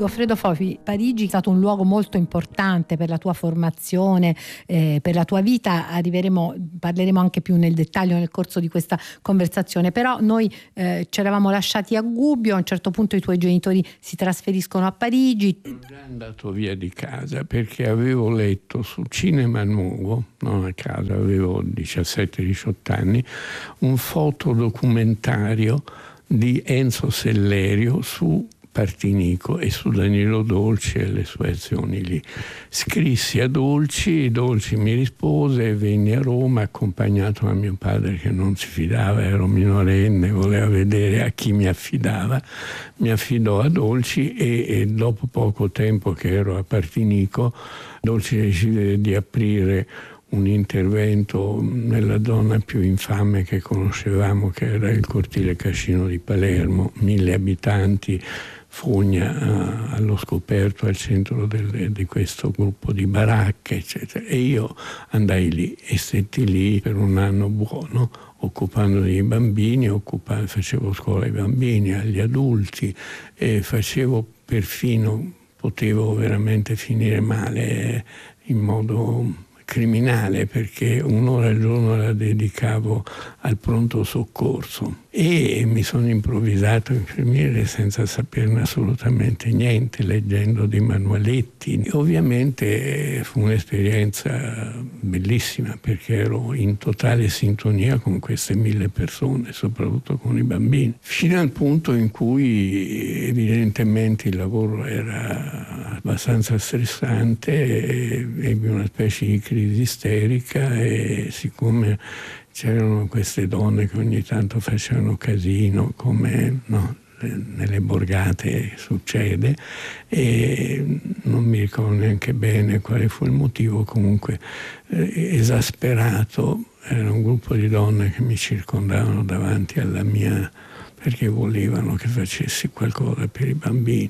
Goffredo Fofi, Parigi è stato un luogo molto importante per la tua formazione, per la tua vita. Parleremo anche più nel dettaglio nel corso di questa conversazione, però noi ci eravamo lasciati a Gubbio. A un certo punto i tuoi genitori si trasferiscono a Parigi. Sono già andato via di casa perché avevo letto su Cinema Nuovo, non a caso, avevo 17-18 anni, un fotodocumentario di Enzo Sellerio su Partinico e su Danilo Dolci e le sue azioni lì. Scrissi a Dolci mi rispose e venni a Roma accompagnato da mio padre che non si fidava, ero minorenne, voleva vedere a chi mi affidava. Mi affidò a Dolci e dopo poco tempo che ero a Partinico, Dolci decise di aprire un intervento nella zona più infame che conoscevamo, che era il cortile Cascino di Palermo, 1000 abitanti, fogna allo scoperto al centro di questo gruppo di baracche, eccetera. E io andai lì e stetti lì per un anno buono, occupando dei bambini, facevo scuola ai bambini, agli adulti, e potevo veramente finire male in modo criminale, perché un'ora al giorno la dedicavo al pronto soccorso e mi sono improvvisato infermiere senza saperne assolutamente niente, leggendo dei manualetti. E ovviamente fu un'esperienza bellissima perché ero in totale sintonia con queste 1000 persone, soprattutto con i bambini, fino al punto in cui evidentemente il lavoro era abbastanza stressante e ebbi una specie di crisi isterica, e siccome c'erano queste donne che ogni tanto facevano casino, come nelle borgate succede, e non mi ricordo neanche bene quale fu il motivo, comunque esasperato, era un gruppo di donne che mi circondavano davanti alla mia, perché volevano che facessi qualcosa per i bambini.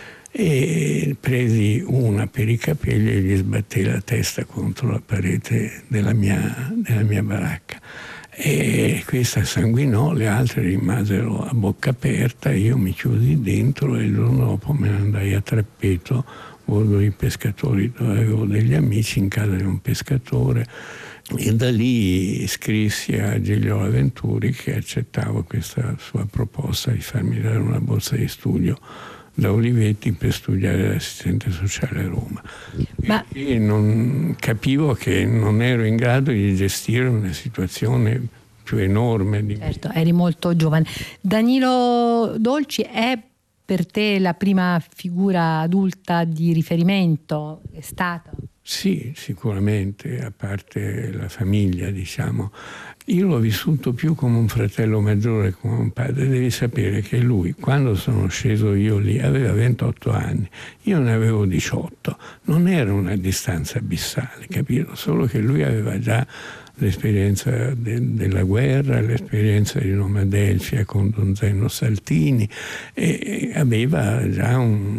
E presi una per i capelli e gli sbattei la testa contro la parete della mia baracca. E questa sanguinò, le altre rimasero a bocca aperta, io mi chiusi dentro e il giorno dopo me ne andai a Trappeto, borgo di pescatori, dove avevo degli amici, in casa di un pescatore, e da lì scrissi a Gigliola Venturi che accettavo questa sua proposta di farmi dare una borsa di studio da Olivetti per studiare l'assistente sociale a Roma. Perché non capivo che non ero in grado di gestire una situazione più enorme di me. Certo, eri molto giovane. Danilo Dolci è per te la prima figura adulta di riferimento? È stata? Sì, sicuramente, a parte la famiglia, diciamo. Io l'ho vissuto più come un fratello maggiore che come un padre. Devi sapere che lui, quando sono sceso io lì, aveva 28 anni, io ne avevo 18. Non era una distanza abissale, capito? Solo che lui aveva già l'esperienza della guerra, l'esperienza di Noma Adelphia con Don Zeno Saltini, e era già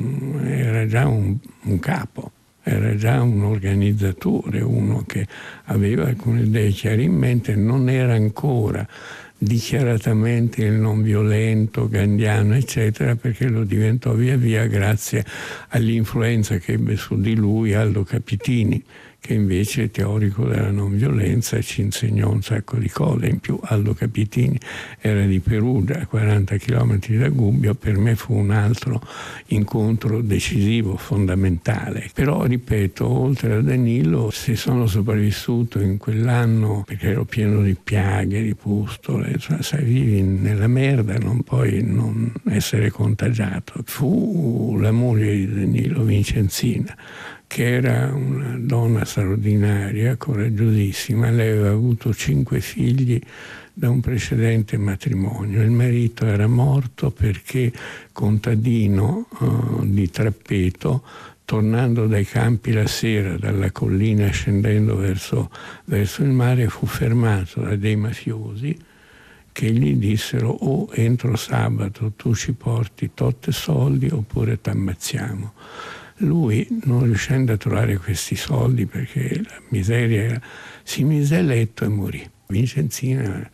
un capo. Era già un organizzatore, uno che aveva alcune idee chiare in mente, non era ancora dichiaratamente il non violento, gandhiano, eccetera, perché lo diventò via via grazie all'influenza che ebbe su di lui Aldo Capitini, che invece teorico della non violenza ci insegnò un sacco di cose. In più Aldo Capitini era di Perugia, a 40 chilometri da Gubbio. Per me fu un altro incontro decisivo, fondamentale. Però, ripeto, oltre a Danilo, se sono sopravvissuto in quell'anno, perché ero pieno di piaghe, di pustole, sai, vivi nella merda, non puoi non essere contagiato, fu la moglie di Danilo, Vincenzina, che era una donna straordinaria, coraggiosissima. Lei aveva avuto 5 figli da un precedente matrimonio. Il marito era morto perché contadino di Trappeto, tornando dai campi la sera dalla collina scendendo verso il mare, fu fermato da dei mafiosi che gli dissero: o entro sabato tu ci porti tot soldi oppure t'ammazziamo. Lui, non riuscendo a trovare questi soldi perché la miseria era, si mise a letto e morì. Vincenzina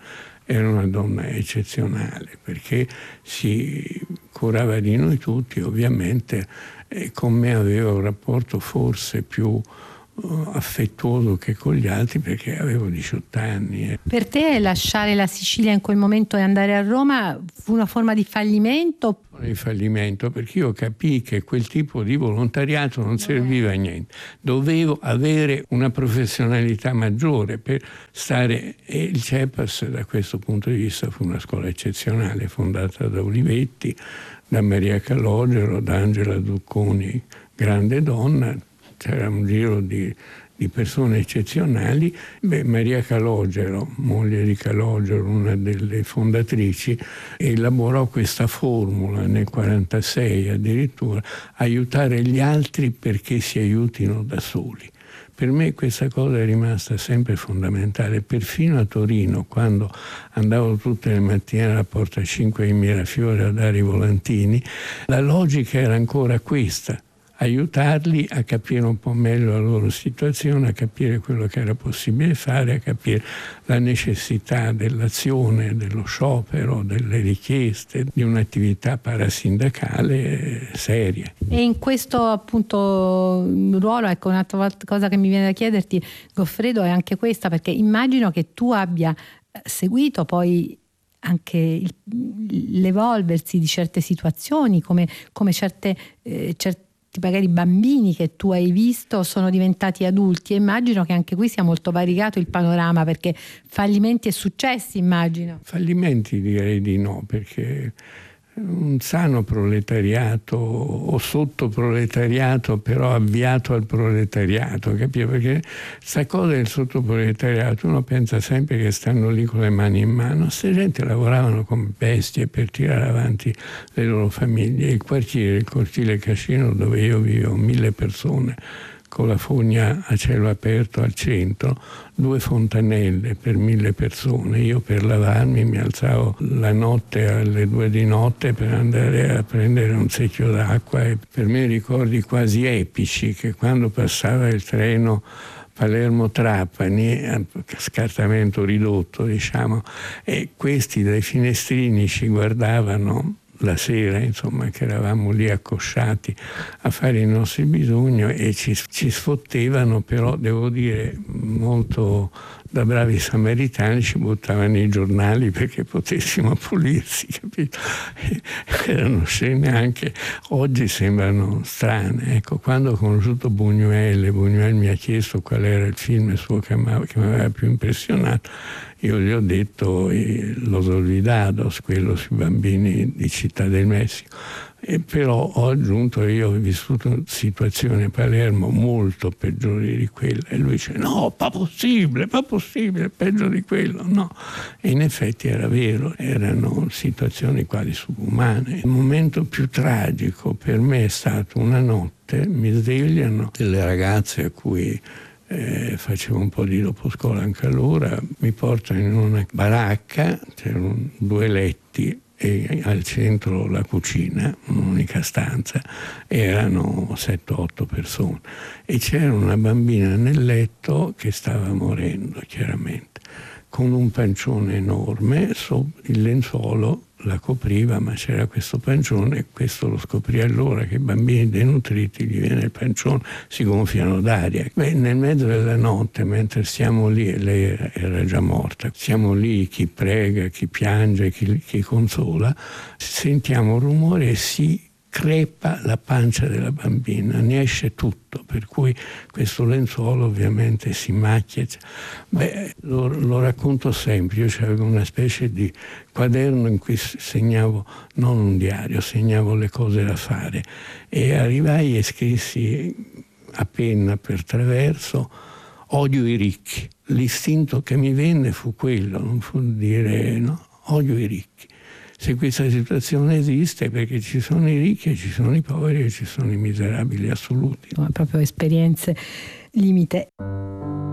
era una donna eccezionale, perché si curava di noi tutti, ovviamente, e con me aveva un rapporto forse più affettuoso che con gli altri, perché avevo 18 anni. Per te lasciare la Sicilia in quel momento e andare a Roma fu una forma di fallimento? Di fallimento, perché io capii che quel tipo di volontariato non serviva a niente. Dovevo avere una professionalità maggiore per stare, e il CEPAS da questo punto di vista fu una scuola eccezionale, fondata da Olivetti, da Maria Calogero, da Angela Zucconi, grande donna. C'era un giro di persone eccezionali. Maria Calogero, moglie di Calogero, una delle fondatrici, elaborò questa formula nel 1946 addirittura: aiutare gli altri perché si aiutino da soli. Per me questa cosa è rimasta sempre fondamentale. Perfino a Torino, quando andavo tutte le mattine alla Porta 5 di Mirafiore a dare i volantini, la logica era ancora questa: aiutarli a capire un po' meglio la loro situazione, a capire quello che era possibile fare, a capire la necessità dell'azione, dello sciopero, delle richieste, di un'attività parasindacale seria. E in questo appunto ruolo, ecco, un'altra cosa che mi viene da chiederti, Goffredo, è anche questa, perché immagino che tu abbia seguito poi anche l'evolversi di certe situazioni, come certi magari bambini che tu hai visto sono diventati adulti, e immagino che anche qui sia molto variegato il panorama, perché fallimenti e successi, immagino. Fallimenti direi di no, perché un sano proletariato o sottoproletariato, però avviato al proletariato, capito? Perché sta cosa del sottoproletariato, uno pensa sempre che stanno lì con le mani in mano. Queste gente lavoravano come bestie per tirare avanti le loro famiglie. Il cortile Cascino, dove io vivo, 1000 persone, con la fogna a cielo aperto al centro, 2 fontanelle per 1000 persone. Io per lavarmi mi alzavo la notte alle 2 di notte per andare a prendere un secchio d'acqua, e per me ricordi quasi epici che quando passava il treno Palermo-Trapani, a scartamento ridotto, diciamo, e questi dai finestrini ci guardavano la sera, insomma, che eravamo lì accosciati a fare i nostri bisogni, e ci sfottevano, però devo dire molto da bravi samaritani, ci buttavano i giornali perché potessimo pulirsi, capito? Erano scene anche oggi sembrano strane. Ecco, quando ho conosciuto Buñuel mi ha chiesto qual era il film suo che mi aveva più impressionato, io gli ho detto Los Olvidados, quello sui bambini di Città del Messico. Però ho aggiunto, io ho vissuto situazioni a Palermo molto peggiori di quella, e lui dice no, ma possibile, peggio di quello, no. E in effetti era vero, erano situazioni quasi subumane. Il momento più tragico per me è stato una notte, mi svegliano delle ragazze a cui facevo un po' di doposcuola anche allora, mi portano in una baracca, c'erano 2 letti e al centro la cucina, un'unica stanza, erano 7-8 persone, e c'era una bambina nel letto che stava morendo chiaramente, con un pancione enorme, il lenzuolo la copriva, ma c'era questo pancione. Questo lo scoprì allora, che i bambini denutriti gli viene il pancione, si gonfiano d'aria. Nel mezzo della notte, mentre siamo lì, e lei era già morta, siamo lì, chi prega, chi piange, chi consola, sentiamo un rumore e si crepa la pancia della bambina, ne esce tutto, per cui questo lenzuolo ovviamente si macchia. Lo racconto sempre, io avevo una specie di quaderno in cui segnavo, non un diario, segnavo le cose da fare, e arrivai e scrissi a penna per traverso: odio i ricchi. L'istinto che mi venne fu quello, non fu dire no, odio i ricchi. Se questa situazione esiste, perché ci sono i ricchi e ci sono i poveri e ci sono i miserabili assoluti. Proprio esperienze limite.